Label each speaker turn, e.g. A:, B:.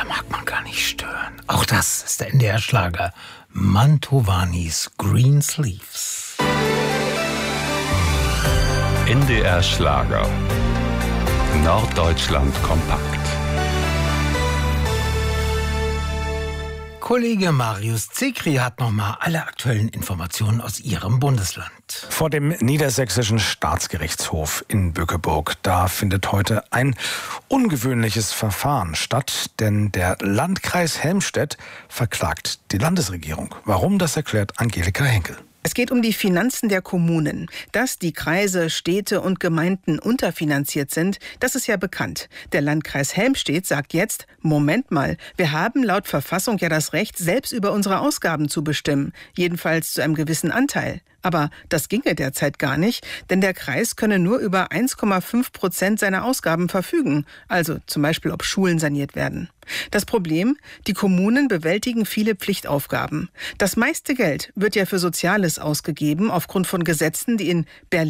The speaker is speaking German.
A: da mag man gar nicht stören. Auch das ist der NDR-Schlager Mantovanis Green Sleeves.
B: NDR-Schlager. Norddeutschland kompakt.
A: Kollege Marius Zekri hat nochmal alle aktuellen Informationen aus Ihrem Bundesland.
C: Vor dem Niedersächsischen Staatsgerichtshof in Bückeburg, da findet heute ein ungewöhnliches Verfahren statt, denn der Landkreis Helmstedt verklagt die Landesregierung. Warum, das erklärt Angelika Henkel.
D: Es geht um die Finanzen der Kommunen. Dass die Kreise, Städte und Gemeinden unterfinanziert sind, das ist ja bekannt. Der Landkreis Helmstedt sagt jetzt, Moment mal, wir haben laut Verfassung ja das Recht, selbst über unsere Ausgaben zu bestimmen. Jedenfalls zu einem gewissen Anteil. Aber das ginge derzeit gar nicht, denn der Kreis könne nur über 1,5% seiner Ausgaben verfügen. Also zum Beispiel, ob Schulen saniert werden. Das Problem, die Kommunen bewältigen viele Pflichtaufgaben. Das meiste Geld wird ja für Soziales ausgegeben, aufgrund von Gesetzen, die in Berlin